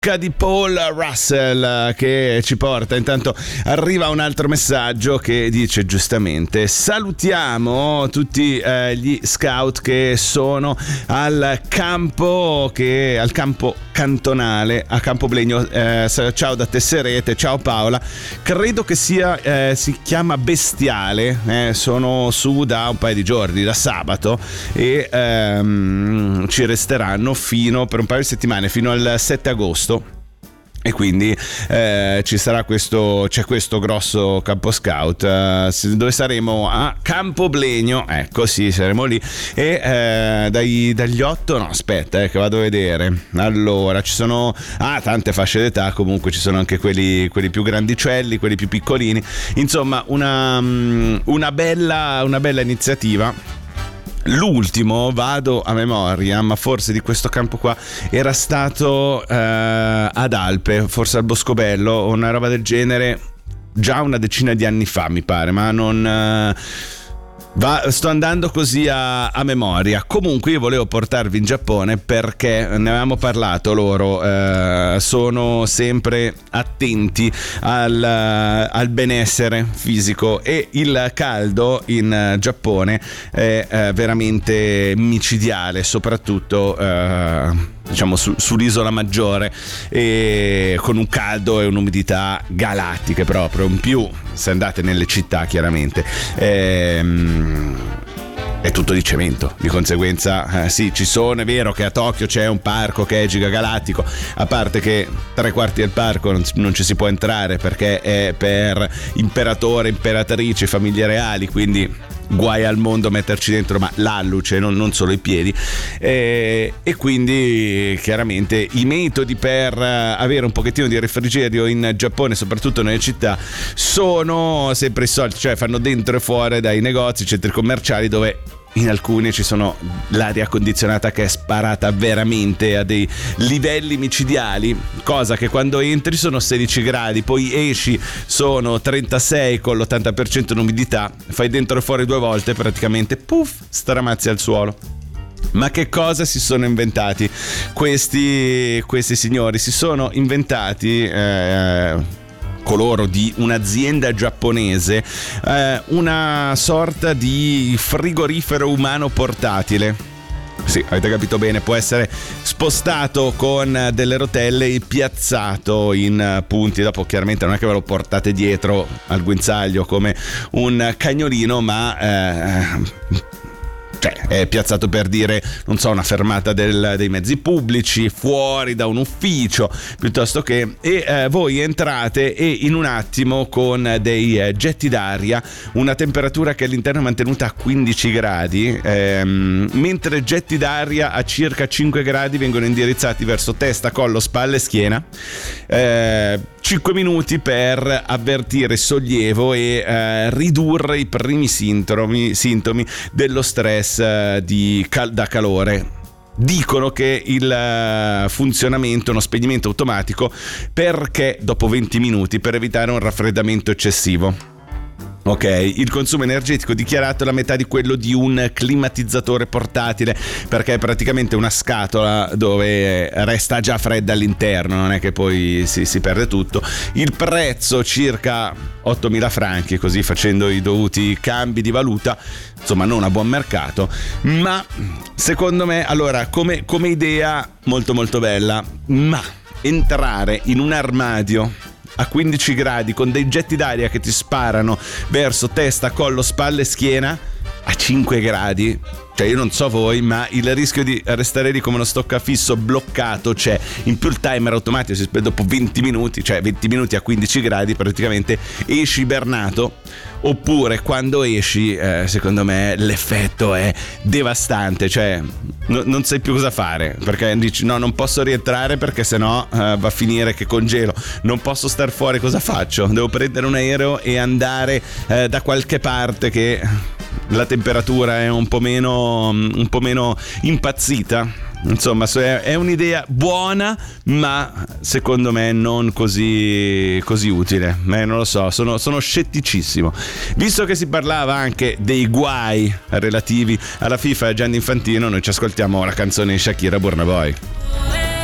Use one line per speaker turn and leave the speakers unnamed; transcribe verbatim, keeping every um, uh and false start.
di Paul Russell che ci porta. Intanto arriva un altro messaggio che dice giustamente: salutiamo tutti eh, gli scout che sono al campo che al campo cantonale a Campoblegno. Eh, ciao da Tesserete, ciao Paola. Credo che sia eh, si chiama Bestiale. Eh, sono su da un paio di giorni, da sabato, e ehm, ci resteranno fino per un paio di settimane, fino al sette agosto. E quindi eh, ci sarà questo, c'è questo grosso campo scout eh, dove saremo a Campoblegno, ecco, sì, saremo lì. E eh, dai, dagli otto, no aspetta eh, che vado a vedere. Allora ci sono ah, tante fasce d'età, comunque ci sono anche quelli, quelli più grandicelli, quelli più piccolini, insomma una, una bella, una bella iniziativa. L'ultimo, vado a memoria, ma forse di questo campo qua era stato eh, ad Alpe, forse al Boscobello o una roba del genere, già una decina di anni fa mi pare, ma non... Eh, Va, sto andando così a, a memoria. Comunque io volevo portarvi in Giappone perché ne avevamo parlato, loro eh, sono sempre attenti al, al benessere fisico, e il caldo in Giappone è eh, veramente micidiale, soprattutto eh, diciamo su, sull'isola maggiore, e con un caldo e un'umidità galattiche proprio. In più se andate nelle città chiaramente ehm, è tutto di cemento, di conseguenza eh, sì, ci sono, è vero che a Tokyo c'è un parco che è gigagalattico, a parte che tre quarti del parco non, non ci si può entrare perché è per imperatore, imperatrici, famiglie reali, quindi guai al mondo metterci dentro, ma l'alluce, non, non solo i piedi, e, e quindi chiaramente i metodi per avere un pochettino di refrigerio in Giappone, soprattutto nelle città, sono sempre i soliti, cioè fanno dentro e fuori dai negozi, centri commerciali, dove in alcuni ci sono l'aria condizionata che è sparata veramente a dei livelli micidiali, cosa che quando entri sono sedici gradi, poi esci sono trentasei con l'ottanta per cento di umidità, fai dentro e fuori due volte, praticamente puff, stramazzi al suolo. Ma che cosa si sono inventati questi, questi signori? Si sono inventati eh, coloro di un'azienda giapponese eh, una sorta di frigorifero umano portatile. Sì, avete capito bene, può essere spostato con delle rotelle e piazzato in punti. Dopo chiaramente non è che ve lo portate dietro al guinzaglio come un cagnolino, ma eh, cioè è piazzato per dire, non so, una fermata del, dei mezzi pubblici, fuori da un ufficio, piuttosto che e eh, voi entrate e in un attimo con dei eh, getti d'aria, una temperatura che all'interno è mantenuta a quindici gradi, ehm, mentre getti d'aria a circa cinque gradi vengono indirizzati verso testa, collo, spalle e schiena. eh, cinque minuti per avvertire sollievo e eh, ridurre i primi sintomi, sintomi dello stress eh, di cal- da calore. Dicono che il funzionamento è uno spegnimento automatico, perché dopo venti minuti, per evitare un raffreddamento eccessivo. Ok, il consumo energetico dichiarato è la metà di quello di un climatizzatore portatile, perché è praticamente una scatola dove resta già fredda all'interno, non è che poi si, si perde tutto. Il prezzo circa ottomila franchi, così facendo i dovuti cambi di valuta, insomma non a buon mercato, ma secondo me, allora, come, come idea molto molto bella, ma entrare in un armadio a quindici gradi con dei getti d'aria che ti sparano verso testa, collo, spalle e schiena a cinque gradi, cioè io non so voi, ma il rischio di restare lì come uno stoccafisso bloccato c'è. In più il timer automatico si spende dopo venti minuti, cioè venti minuti a quindici gradi praticamente esci ibernato. Oppure quando esci eh, secondo me l'effetto è devastante, cioè no, non sai più cosa fare, perché dici no, non posso rientrare perché sennò eh, va a finire che congelo, non posso star fuori, cosa faccio? Devo prendere un aereo e andare eh, da qualche parte che la temperatura è un po' meno un po' meno impazzita. Insomma, è un'idea buona, ma secondo me non così così utile. Eh, non lo so, sono, sono scetticissimo. Visto che si parlava anche dei guai relativi alla FIFA e Gianni Infantino, noi ci ascoltiamo la canzone di Shakira, Burna Boy.